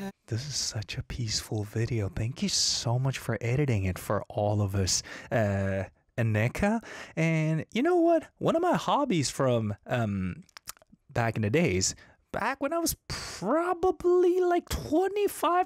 This is such a peaceful video. Thank you so much for editing it for all of us, Aneka. And you know what? One of my hobbies from back in the days, back when I was probably like 25